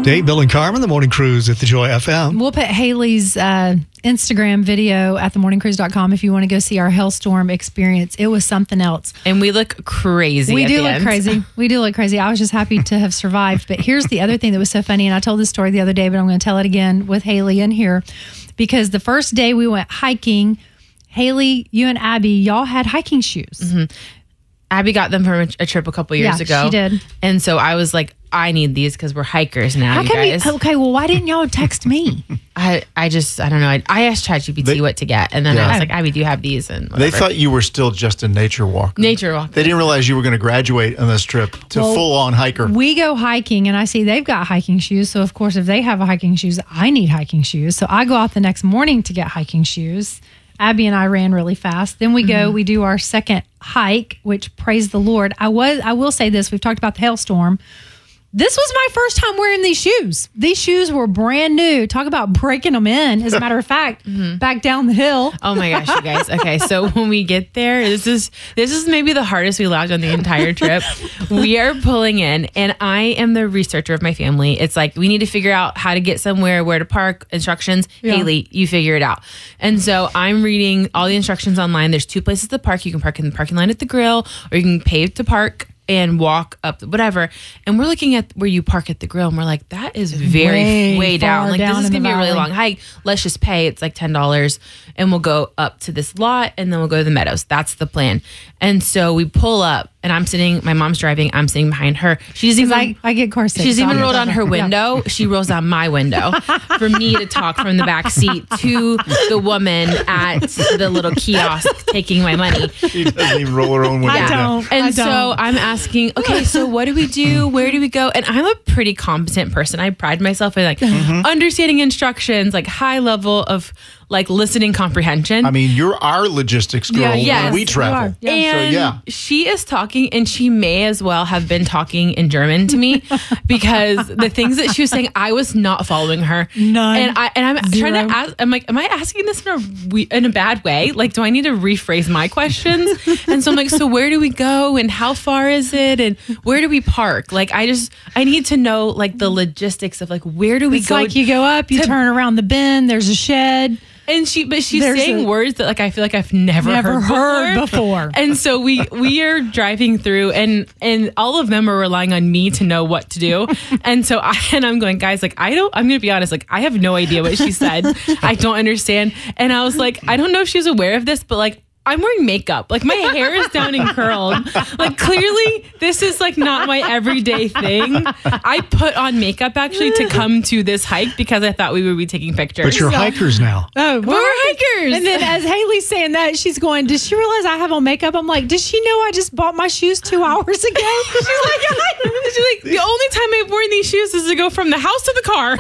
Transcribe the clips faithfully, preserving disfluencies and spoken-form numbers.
Dave, Bill, and Carmen, the Morning Cruise at the Joy F M. We'll put Haley's uh, Instagram video at the morning cruise dot com if you want to go see our hailstorm experience. It was something else. And we look crazy. We at do the look end. crazy. We do look crazy. I was just happy to have survived. But here's the other thing that was so funny, and I told this story the other day, but I'm going to tell it again with Haley in here, because the first day we went hiking, Haley, you and Abby, y'all had hiking shoes. Mm-hmm. Abby got them from a trip a couple years yeah, ago. she did. And so I was like, I need these because we're hikers now, How you come guys. you, okay, well, why didn't y'all text me? I, I just, I don't know. I, I asked ChatGPT They- what to get. And then Yeah. I was like, Abby, do you have these? And They whatever. thought you were still just a nature walker. Nature walker. They didn't realize you were going to graduate on this trip to Well, full-on hiker. We go hiking, and I see they've got hiking shoes. So, of course, if they have a hiking shoes, I need hiking shoes. So I go out the next morning to get hiking shoes. Abby and I ran really fast. Then we go, Mm-hmm. we do our second hike, which, praise the Lord. I was, I will say this. We've talked about the hailstorm. This was my first time wearing these shoes. These shoes were brand new. Talk about breaking them in. As a matter of fact, Mm-hmm. back down the hill. Oh my gosh, you guys. Okay, so when we get there, this is this is maybe the hardest we laughed on the entire trip. We are pulling in, and I am the researcher of my family. It's like we need to figure out how to get somewhere, where to park, instructions. Yeah. Haley, you figure it out. And so I'm reading all the instructions online. There's two places to park. You can park in the parking lot at the grill, or you can pay to park and walk up, whatever. And we're looking at where you park at the grill, and we're like, that is very Way way, down. far Like down this is in gonna the be a really valley. long hike. Let's just pay. It's like ten dollars, and we'll go up to this lot, and then we'll go to the meadows. That's the plan. And so we pull up, and I'm sitting. My mom's driving. I'm sitting behind her. She's even. I, I get car sick. She's so even I rolled down her Yeah. window. She rolls down my window for me to talk from the back seat to the woman at the little kiosk taking my money. She doesn't even roll her own window I down. don't. And I so don't. I'm asking, okay, so what do we do? Where do we go? And I'm a pretty competent person. I pride myself in like understanding instructions, like high level of like listening comprehension. I mean, you're our logistics girl Yeah, when yes, we you travel. are. Yeah. And So, yeah. she is talking, and she may as well have been talking in German to me because the things that she was saying, I was not following her. None. And I and I'm Zero. trying to ask. I'm like, am I asking this in a we- in a bad way? Like, do I need to rephrase my questions? And so I'm like, so where do we go, and how far is it, and where do we park? Like, I just I need to know like the logistics of like where do we It's go? like you go up, you to- turn around the bend, there's a shed. And she, but she's There's saying a- words that like I feel like I've never, Never heard, heard before. And so we we are driving through, and and all of them are relying on me to know what to do. And so I and I'm going, guys, like I don't. I'm gonna be honest, like I have no idea what she said. I don't understand. And I was like, I don't know if she's aware of this, but like. I'm wearing makeup. Like my hair is down and curled. Like clearly this is like not my everyday thing. I put on makeup actually to come to this hike because I thought we would be taking pictures. But you're hikers now. Oh, We're hikers. And then as Haley's saying that, she's going, does she realize I have on makeup? I'm like, does she know I just bought my shoes two hours ago? She's like, She's like, the only time I've worn these shoes is to go from the house to the car.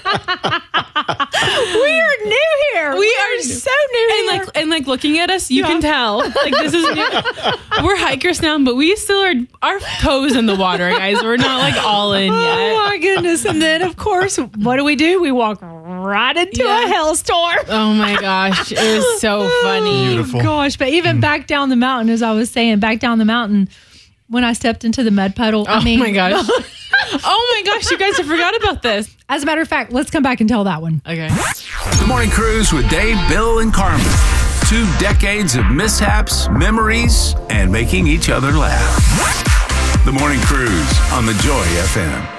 we are new here. We We are are so new and here. like and like looking at us, you Yeah. can tell like this is we're hikers now, but we still are our toes in the water, guys. We're not like all in Oh yet. my goodness. And then, of course, what do we do? We walk right into Yeah. a hailstorm. Oh my gosh, it was so funny. Beautiful. Oh, gosh. But even back down the mountain, as I was saying, back down the mountain, when I stepped into the mud puddle, Oh I mean, my gosh. Oh my gosh, you guys, I forgot about this. as a matter of fact, let's come back and tell that one. Okay. The Morning Cruise with Dave, Bill, and Carmen. Two decades of mishaps, memories, and making each other laugh. The Morning Cruise on the Joy F M.